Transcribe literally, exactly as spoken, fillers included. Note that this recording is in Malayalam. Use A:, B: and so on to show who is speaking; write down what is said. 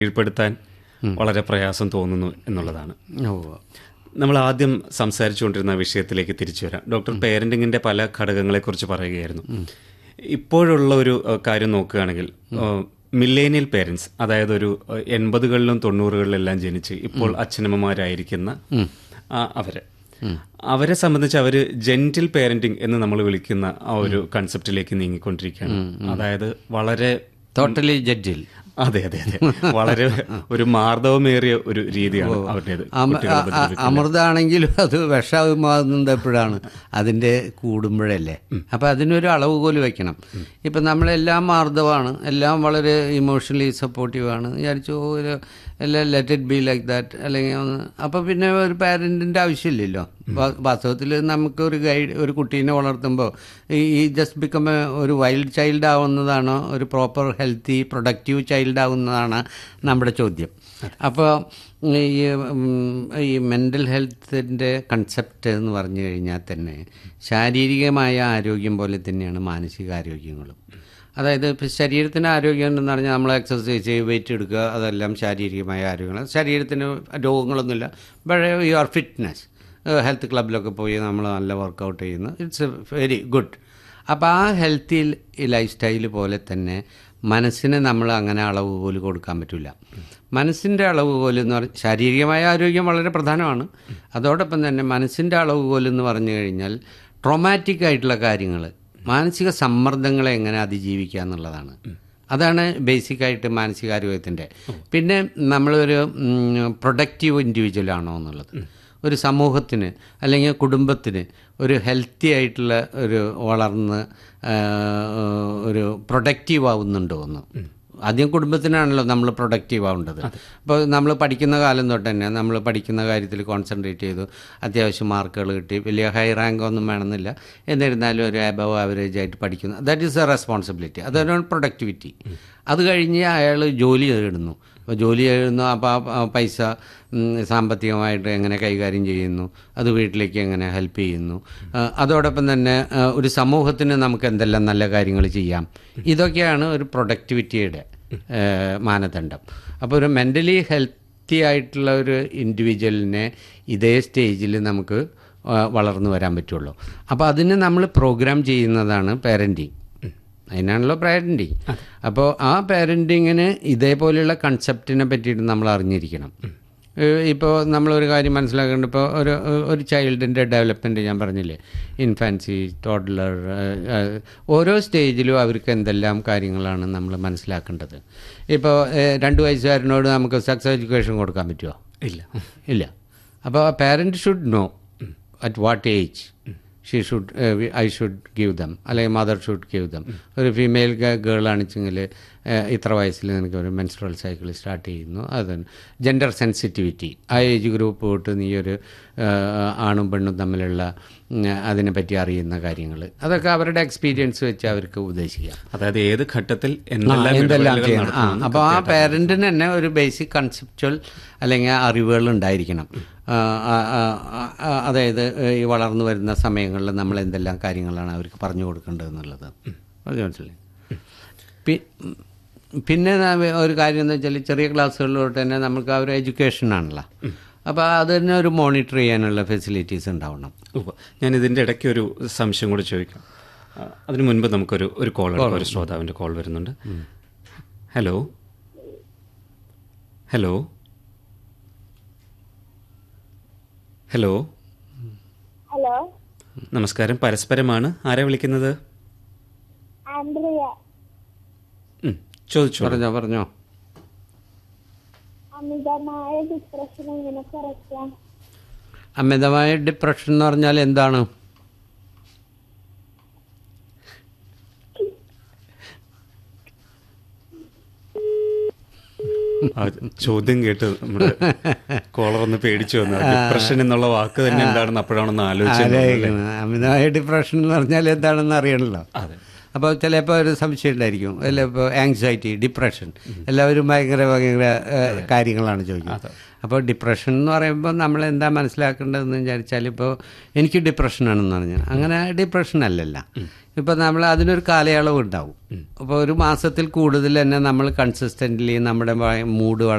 A: കീഴ്പ്പെടുത്താൻ വളരെ പ്രയാസം തോന്നുന്നു എന്നുള്ളതാണ്.
B: ഓ
A: നമ്മൾ ആദ്യം സംസാരിച്ചുകൊണ്ടിരുന്ന വിഷയത്തിലേക്ക് തിരിച്ചു വരാം. ഡോക്ടർ പേരൻറ്റിങ്ങിൻ്റെ പല ഘടകങ്ങളെക്കുറിച്ച് പറയുകയായിരുന്നു. ഇപ്പോഴുള്ള ഒരു അഹ്, കാര്യം നോക്കുകയാണെങ്കിൽ മില്ലേനിയൽ പേരൻസ്, അതായത് ഒരു അഹ്, എൺപതുകളിലും തൊണ്ണൂറുകളിലെല്ലാം ജനിച്ച് ഇപ്പോൾ അച്ഛനമ്മമാരായിരിക്കുന്ന ആ, അവരെ അവരെ സംബന്ധിച്ച് അവർ ജെന്റിൽ പേരൻറ്റിങ് എന്ന് നമ്മൾ വിളിക്കുന്ന ആ ഒരു കൺസെപ്റ്റിലേക്ക് നീങ്ങിക്കൊണ്ടിരിക്കുകയാണ്. അതായത് വളരെ
B: ടോട്ടലി ജഡ്ജിൽ
A: അതെ അതെ അതെ വളരെ ഒരു മാർദ്ദവമേറിയ ഒരു രീതിയാണ് അവരുടേത്.
B: അമൃതാണെങ്കിലും അത് വിഷമാകുന്നത് എപ്പോഴാണ് അതിൻ്റെ കൂടുമ്പോഴല്ലേ. അപ്പം അതിനൊരു അളവുകോല് വയ്ക്കണം. ഇപ്പം നമ്മളെല്ലാം മാർദ്ദവമാണ്, എല്ലാം വളരെ ഇമോഷണലി സപ്പോർട്ടീവാണ് വിചാരിച്ചു ഒരു എല്ലാം let it be like that അല്ലെങ്കിൽ ഒന്ന്. അപ്പോൾ പിന്നെ ഒരു പാരൻറ്റിൻ്റെ ആവശ്യമില്ലല്ലോ. വാസ്തവത്തിൽ നമുക്കൊരു ഗൈഡ് ഒരു കുട്ടീനെ വളർത്തുമ്പോൾ ഈ ജസ്റ്റ് ബിക്കം ഒരു വൈൽഡ് ചൈൽഡ് ആവുന്നതാണോ ഒരു പ്രോപ്പർ ഹെൽത്തി പ്രൊഡക്റ്റീവ് ചൈൽഡ് ആവുന്നതാണ് നമ്മുടെ ചോദ്യം. അപ്പോൾ ഈ ഈ മെൻ്റൽ ഹെൽത്തിൻ്റെ കൺസെപ്റ്റ് എന്ന് പറഞ്ഞു കഴിഞ്ഞാൽ തന്നെ ശാരീരികമായ ആരോഗ്യം പോലെ തന്നെയാണ് മാനസികാരോഗ്യങ്ങളും. അതായത് ഇപ്പോൾ ശരീരത്തിന് ആരോഗ്യം ഉണ്ടെന്ന് പറഞ്ഞാൽ നമ്മൾ എക്സസൈസ് ചെയ്ത് വെയിറ്റ് എടുക്കുക, അതെല്ലാം ശാരീരികമായ ആരോഗ്യങ്ങൾ. ശരീരത്തിന് രോഗങ്ങളൊന്നുമില്ല, പക്ഷേ യുവർ ഫിറ്റ്നസ് ഹെൽത്ത് ക്ലബിലൊക്കെ പോയി നമ്മൾ നല്ല വർക്കൗട്ട് ചെയ്യുന്നു, ഇറ്റ്സ് വെരി ഗുഡ്. അപ്പോൾ ആ ഹെൽത്തി ലൈഫ് സ്റ്റൈൽ പോലെ തന്നെ മനസ്സിന് നമ്മൾ അങ്ങനെ അളവ് പോലും കൊടുക്കാൻ പറ്റില്ല. മനസ്സിൻ്റെ അളവ് പോലും എന്ന് പറഞ്ഞാൽ ശാരീരികമായ ആരോഗ്യം വളരെ പ്രധാനമാണ്. അതോടൊപ്പം തന്നെ മനസ്സിൻ്റെ അളവ് പോലും എന്ന് പറഞ്ഞു കഴിഞ്ഞാൽ ട്രോമാറ്റിക് ആയിട്ടുള്ള കാര്യങ്ങൾ, മാനസിക സമ്മർദ്ദങ്ങളെ എങ്ങനെ അതിജീവിക്കുക എന്നുള്ളതാണ്. അതാണ് ബേസിക്കായിട്ട് മാനസികാരോഗ്യത്തിൻ്റെ. പിന്നെ നമ്മളൊരു പ്രൊഡക്റ്റീവ് ഇൻഡിവിജ്വൽ ആണോ എന്നുള്ളത്, ഒരു സമൂഹത്തിന് അല്ലെങ്കിൽ കുടുംബത്തിന് ഒരു ഹെൽത്തി ആയിട്ടുള്ള ഒരു വളർന്ന് ഒരു പ്രൊഡക്റ്റീവ് ആവുന്നുണ്ടോ എന്ന്. ആദ്യം കുടുംബത്തിനാണല്ലോ നമ്മൾ പ്രൊഡക്റ്റീവ് ആവേണ്ടത്. അപ്പോൾ നമ്മൾ പഠിക്കുന്ന കാലം തൊട്ട് തന്നെ നമ്മൾ പഠിക്കുന്ന കാര്യത്തിൽ കോൺസെൻട്രേറ്റ് ചെയ്തു, അത്യാവശ്യം മാർക്കുകൾ കിട്ടി, വലിയ ഹൈ റാങ്ക് ഒന്നും വേണമെന്നില്ല, എന്നിരുന്നാലും ഒരു അബവ് ആവറേജ് ആയിട്ട് പഠിക്കുന്നു. ദാറ്റ് ഈസ് എ റെസ്പോൺസിബിലിറ്റി, അതാണ് പ്രൊഡക്ടിവിറ്റി. അത് കഴിഞ്ഞ് അയാൾ ജോലി നേടുന്നു. അപ്പോൾ ജോലി ചെയ്യുന്നു, അപ്പോൾ ആ പൈസ സാമ്പത്തികമായിട്ട് എങ്ങനെ കൈകാര്യം ചെയ്യുന്നു, അത് വീട്ടിലേക്ക് എങ്ങനെ ഹെൽപ്പ് ചെയ്യുന്നു, അതോടൊപ്പം തന്നെ ഒരു സമൂഹത്തിന് നമുക്ക് എന്തെല്ലാം നല്ല കാര്യങ്ങൾ ചെയ്യാം, ഇതൊക്കെയാണ് ഒരു പ്രൊഡക്ടിവിറ്റിയുടെ മാനദണ്ഡം. അപ്പോൾ ഒരു മെൻ്റലി ഹെൽത്തി ആയിട്ടുള്ള ഒരു ഇൻഡിവിജ്വലിനെ ഇതേ സ്റ്റേജിൽ നമുക്ക് വളർന്നു വരാൻ പറ്റുള്ളൂ. അപ്പോൾ അതിന് നമ്മൾ പ്രോഗ്രാം ചെയ്യുന്നതാണ് പാരൻറ്റിങ്. അതിനാണല്ലോ പാരൻറ്റിങ്. അപ്പോൾ ആ പാരൻറ്റിങ്ങിന് ഇതേപോലെയുള്ള കൺസെപ്റ്റിനെ പറ്റിയിട്ട് നമ്മൾ അറിഞ്ഞിരിക്കണം. ഇപ്പോൾ നമ്മളൊരു കാര്യം മനസ്സിലാക്കേണ്ടത്, ഇപ്പോൾ ഒരു ഒരു ചൈൽഡിൻ്റെ ഡെവലപ്മെൻറ്റ് ഞാൻ പറഞ്ഞില്ലേ, ഇൻഫാൻസി, ടോഡ്ലർ, ഓരോ സ്റ്റേജിലും അവർക്ക് എന്തെല്ലാം കാര്യങ്ങളാണ് നമ്മൾ മനസ്സിലാക്കേണ്ടത്. ഇപ്പോൾ രണ്ട് വയസ്സുകാരനോട് നമുക്ക് സെക്സ് എഡ്യൂക്കേഷൻ കൊടുക്കാൻ പറ്റുമോ? ഇല്ല ഇല്ല. അപ്പോൾ parent should know at what age she should I should give dum, അല്ലെങ്കിൽ മദർ ഷുഡ് ഗീവ് ദം. ഒരു ഫീമെയിൽ ഗേൾ ആണെച്ചെങ്കിൽ ഇത്ര വയസ്സിൽ നിനക്ക് ഒരു മെൻസ്ട്രൽ സൈക്കിൾ സ്റ്റാർട്ട് ചെയ്യുന്നു. അത് ജെൻഡർ സെൻസിറ്റിവിറ്റി, ആ ഏജ് ഗ്രൂപ്പ് തൊട്ട് നീ ഒരു ആണും പെണ്ണും തമ്മിലുള്ള അതിനെപ്പറ്റി അറിയുന്ന കാര്യങ്ങൾ, അതൊക്കെ അവരുടെ എക്സ്പീരിയൻസ് വെച്ച് അവർക്ക് ഉപദേശിക്കാം.
A: അതായത് ഏത് ഘട്ടത്തിൽ
B: എന്തെല്ലാം ചെയ്യണം. ആ അപ്പോൾ ആ പേരൻറ്റിന് തന്നെ ഒരു ബേസിക് കൺസെപ്ച്വൽ അല്ലെങ്കിൽ അറിവുകൾ ഉണ്ടായിരിക്കണം. അതായത് ഈ വളർന്നു വരുന്ന സമയങ്ങളിൽ നമ്മൾ എന്തെല്ലാം കാര്യങ്ങളാണ് അവർക്ക് പറഞ്ഞു കൊടുക്കേണ്ടത് എന്നുള്ളത് അത് മനസ്സിലായി. പിന്നെ ഒരു കാര്യം എന്ന് വെച്ചാൽ ചെറിയ ക്ലാസ്സുകളിലോട്ട് തന്നെ നമുക്ക് ആ ഒരു എഡ്യൂക്കേഷനാണല്ലോ. അപ്പോൾ അത് തന്നെ ഒരു മോണിറ്റർ ചെയ്യാനുള്ള ഫെസിലിറ്റീസ് ഉണ്ടാവണം.
A: ഞാൻ ഇതിൻ്റെ ഇടയ്ക്ക് ഒരു സംശയം കൂടി ചോദിക്കാം. അതിനു മുൻപ് നമുക്കൊരു ഒരു കോൾ ഒരു ശ്രോതാവിൻ്റെ കോൾ വരുന്നുണ്ട്. ഹലോ ഹലോ ഹലോ
C: ഹലോ
A: നമസ്കാരം, പരസ്പരമാണ്. ആരാ വിളിക്കുന്നത്? ചോദിച്ചു.
B: പറഞ്ഞോ പറഞ്ഞോ
C: അമിതമായ ഡിപ്രഷൻ എങ്ങനെ കുറയ്ക്കാം?
B: അമിതമായ ഡിപ്രഷൻ എന്ന് പറഞ്ഞാൽ എന്താണ്?
A: ചോദ്യം കേട്ട് നമ്മുടെ കോളർ ഒന്ന് പേടിച്ചു വന്നു. ഡിപ്രഷൻ എന്നുള്ള വാക്ക് തന്നെ എന്താണെന്ന് അപ്പോഴാണെന്ന് ആലോചിച്ചത്.
B: അമിതമായ ഡിപ്രഷൻ എന്ന് പറഞ്ഞാൽ എന്താണെന്ന് അറിയണല്ലോ.
A: അതെ.
B: അപ്പോൾ ചിലപ്പോൾ ഒരു സംശയം ഉണ്ടായിരിക്കും, അല്ല ഇപ്പോൾ ആങ്സൈറ്റി, ഡിപ്രഷൻ, എല്ലാവരും ഭയങ്കര ഭയങ്കര ഏഹ്, കാര്യങ്ങളാണ് ചോദിക്കുന്നത്. അപ്പോൾ ഡിപ്രഷൻ എന്ന് പറയുമ്പോൾ നമ്മൾ എന്താ മനസ്സിലാക്കേണ്ടതെന്ന് വിചാരിച്ചാൽ, ഇപ്പോൾ എനിക്ക് ഡിപ്രഷനാണെന്ന് പറഞ്ഞാൽ അങ്ങനെ ഡിപ്രഷൻ അല്ലല്ല. ഇപ്പോൾ നമ്മൾ അതിനൊരു കാലയളവ് ഉണ്ടാവും. അപ്പോൾ ഒരു മാസത്തിൽ കൂടുതൽ തന്നെ നമ്മൾ കൺസിസ്റ്റൻ്റ്ലി നമ്മുടെ മൂഡ്